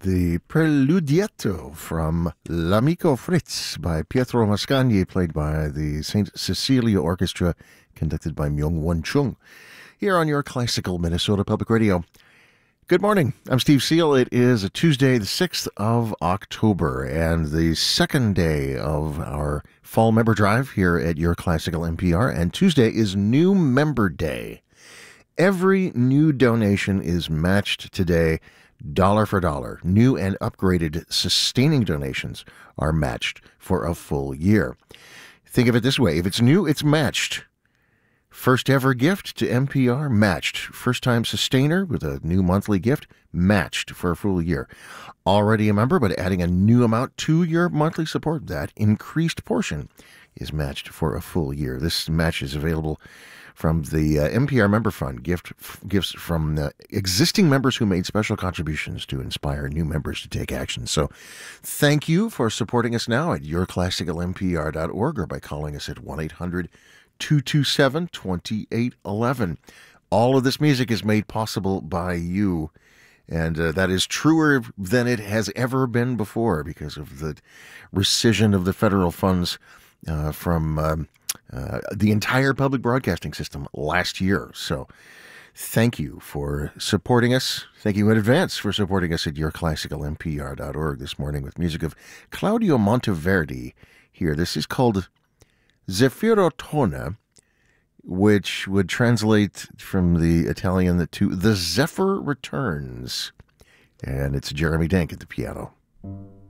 The Preludietto from L'Amico Fritz by Pietro Mascagni, played by the St. Cecilia Orchestra, conducted by Myung-Won Chung, here on your classical Minnesota Public Radio. Good morning. I'm Steve Seal. It is a Tuesday, the 6th of October, and the second day of our fall member drive here at your classical NPR, and Tuesday is New Member Day. Every new donation is matched today, dollar for dollar. New and upgraded sustaining donations are matched for a full year. Think of it this way. If it's new, it's matched. First ever gift to NPR, matched. First time sustainer with a new monthly gift, matched for a full year. Already a member, but adding a new amount to your monthly support, that increased portion is matched for a full year. This match is available from the NPR Member Fund, gifts from existing members who made special contributions to inspire new members to take action. So thank you for supporting us now at yourclassicalnpr.org or by calling us at 1-800-227-2811. All of this music is made possible by you, and that is truer than it has ever been before because of the rescission of the federal funds from the entire public broadcasting system last year. So thank you for supporting us. Thank you in advance for supporting us at yourclassicalnpr.org this morning with music of Claudio Monteverdi here. This is called Zeffiro Tona, which would translate from the Italian to The Zephyr Returns. And it's Jeremy Denk at the piano.